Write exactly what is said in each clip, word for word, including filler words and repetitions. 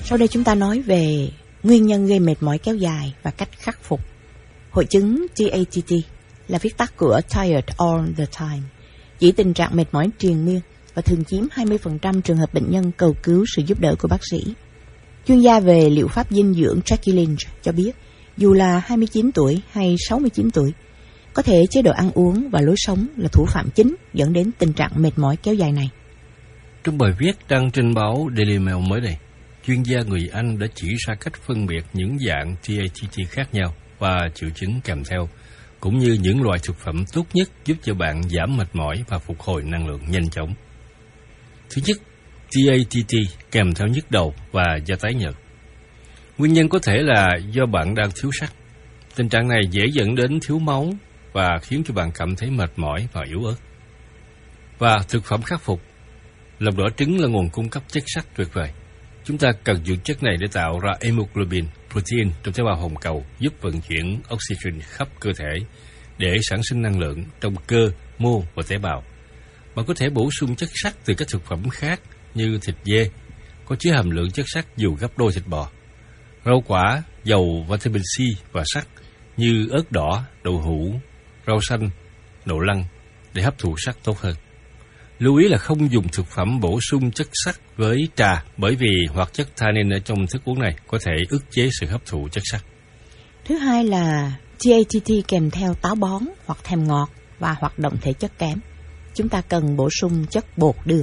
Sau đây chúng ta nói về nguyên nhân gây mệt mỏi kéo dài và cách khắc phục. Hội chứng T A T T là viết tắt của Tired All the Time, chỉ tình trạng mệt mỏi triền miên và thường chiếm hai mươi phần trăm trường hợp bệnh nhân cầu cứu sự giúp đỡ của bác sĩ. Chuyên gia về liệu pháp dinh dưỡng Jackie Lynch cho biết, dù là hai mươi chín tuổi hay sáu mươi chín tuổi, có thể chế độ ăn uống và lối sống là thủ phạm chính dẫn đến tình trạng mệt mỏi kéo dài này. Trong bài viết đăng trên báo Daily Mail mới đây, chuyên gia người Anh đã chỉ ra cách phân biệt những dạng T A T T khác nhau và triệu chứng kèm theo, cũng như những loại thực phẩm tốt nhất giúp cho bạn giảm mệt mỏi và phục hồi năng lượng nhanh chóng. Thứ nhất, T A T T kèm theo nhức đầu và da tái nhợt. Nguyên nhân có thể là do bạn đang thiếu sắt. Tình trạng này dễ dẫn đến thiếu máu và khiến cho bạn cảm thấy mệt mỏi và yếu ớt. Và thực phẩm khắc phục. Lòng đỏ trứng là nguồn cung cấp chất sắt tuyệt vời. Chúng ta cần dưỡng chất này để tạo ra hemoglobin, protein trong tế bào hồng cầu, giúp vận chuyển oxygen khắp cơ thể để sản sinh năng lượng trong cơ, mô và tế bào. Bạn có thể bổ sung chất sắt từ các thực phẩm khác như thịt dê, có chứa hàm lượng chất sắt dù gấp đôi thịt bò, rau quả, giàu vitamin C và sắt như ớt đỏ, đậu hũ, rau xanh, đậu lăng để hấp thụ sắt tốt hơn. Lưu ý là không dùng thực phẩm bổ sung chất sắt với trà, bởi vì hoạt chất tannin ở trong thức uống này có thể ức chế sự hấp thụ chất sắt. Thứ hai là T A T T kèm theo táo bón hoặc thèm ngọt và hoạt động thể chất kém. Chúng ta cần bổ sung chất bột đường.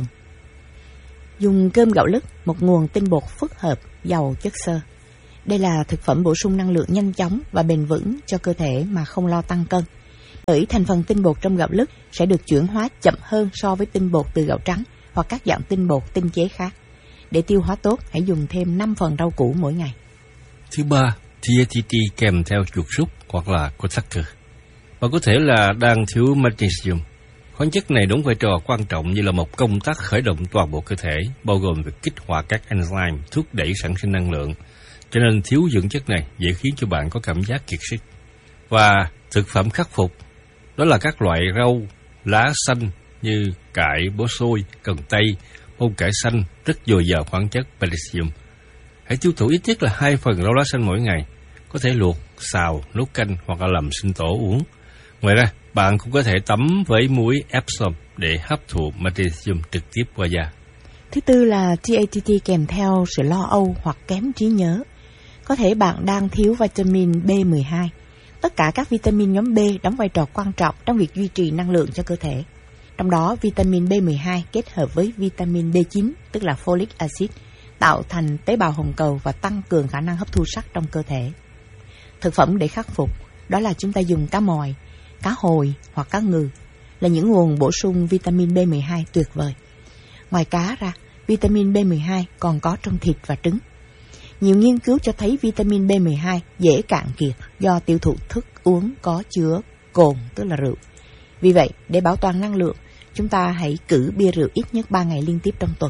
Dùng cơm gạo lứt, một nguồn tinh bột phức hợp giàu chất xơ. Đây là thực phẩm bổ sung năng lượng nhanh chóng và bền vững cho cơ thể mà không lo tăng cân. Bởi thành phần tinh bột trong gạo lứt sẽ được chuyển hóa chậm hơn so với tinh bột từ gạo trắng hoặc các dạng tinh bột tinh chế khác. Để tiêu hóa tốt, hãy dùng thêm năm phần rau củ mỗi ngày. Thứ ba, T A T T kèm theo chuột sút hoặc là Kotaku. Và có thể là đang thiếu magnesium. Khoáng chất này đóng vai trò quan trọng như là một công tắc khởi động toàn bộ cơ thể, bao gồm việc kích hoạt các enzyme thúc đẩy sản sinh năng lượng. Cho nên thiếu dưỡng chất này dễ khiến cho bạn có cảm giác kiệt sức. Và thực phẩm khắc phục, đó là các loại rau, lá xanh như cải, bó xôi, cần tây, bông cải xanh rất dồi dào khoáng chất magnesium. Hãy tiêu thụ ít nhất là hai phần rau lá xanh mỗi ngày, có thể luộc, xào, nấu canh hoặc là làm sinh tố uống. Ngoài ra, bạn cũng có thể tắm với muối Epsom để hấp thụ magnesium trực tiếp qua da. Thứ tư là T A T T kèm theo sự lo âu hoặc kém trí nhớ. Có thể bạn đang thiếu vitamin B mười hai. Tất cả các vitamin nhóm B đóng vai trò quan trọng trong việc duy trì năng lượng cho cơ thể. Trong đó, vitamin B mười hai kết hợp với vitamin B chín, tức là folic acid, tạo thành tế bào hồng cầu và tăng cường khả năng hấp thu sắt trong cơ thể. Thực phẩm để khắc phục, đó là chúng ta dùng cá mòi, cá hồi hoặc cá ngừ, là những nguồn bổ sung vitamin B mười hai tuyệt vời. Ngoài cá ra, vitamin B mười hai còn có trong thịt và trứng. Nhiều nghiên cứu cho thấy vitamin B mười hai dễ cạn kiệt do tiêu thụ thức uống có chứa cồn, tức là rượu. Vì vậy, để bảo toàn năng lượng, chúng ta hãy cử bia rượu ít nhất ba ngày liên tiếp trong tuần.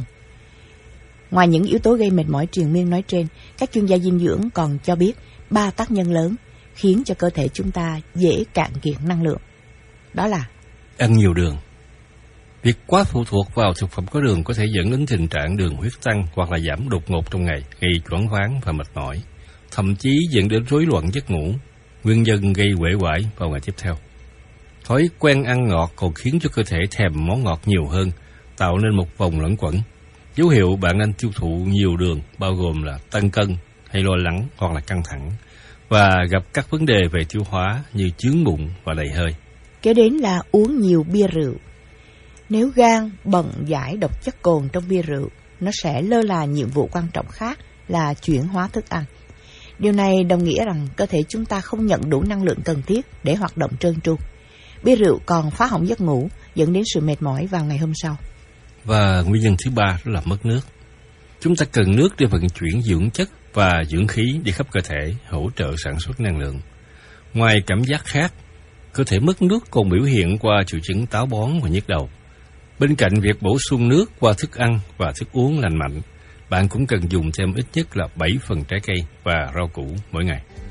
Ngoài những yếu tố gây mệt mỏi triền miên nói trên, các chuyên gia dinh dưỡng còn cho biết ba tác nhân lớn khiến cho cơ thể chúng ta dễ cạn kiệt năng lượng. Đó là ăn nhiều đường. Việc quá phụ thuộc vào thực phẩm có đường có thể dẫn đến tình trạng đường huyết tăng hoặc là giảm đột ngột trong ngày, gây choáng váng và mệt mỏi, thậm chí dẫn đến rối loạn giấc ngủ, nguyên nhân gây uể oải vào ngày tiếp theo. Thói quen ăn ngọt còn khiến cho cơ thể thèm món ngọt nhiều hơn, tạo nên một vòng luẩn quẩn. Dấu hiệu bạn nên tiêu thụ nhiều đường bao gồm là tăng cân hay lo lắng hoặc là căng thẳng, và gặp các vấn đề về tiêu hóa như chướng bụng và đầy hơi. Kế đến là uống nhiều bia rượu. Nếu gan bận giải độc chất cồn trong bia rượu, nó sẽ lơ là nhiệm vụ quan trọng khác là chuyển hóa thức ăn. Điều này đồng nghĩa rằng cơ thể chúng ta không nhận đủ năng lượng cần thiết để hoạt động trơn tru. Bia rượu còn phá hỏng giấc ngủ, dẫn đến sự mệt mỏi vào ngày hôm sau. Và nguyên nhân thứ ba đó là mất nước. Chúng ta cần nước để vận chuyển dưỡng chất và dưỡng khí đi khắp cơ thể, hỗ trợ sản xuất năng lượng. Ngoài cảm giác khát, cơ thể mất nước còn biểu hiện qua triệu chứng táo bón và nhức đầu. Bên cạnh việc bổ sung nước qua thức ăn và thức uống lành mạnh, bạn cũng cần dùng thêm ít nhất là bảy phần trái cây và rau củ mỗi ngày.